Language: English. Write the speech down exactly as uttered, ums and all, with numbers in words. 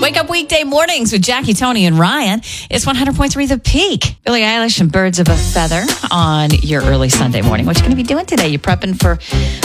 Wake up weekday mornings with Jackie, Tony, and Ryan. It's one hundred point three The Peak. Billie Eilish and Birds of a Feather on your early Sunday morning. What you going to be doing today? You prepping for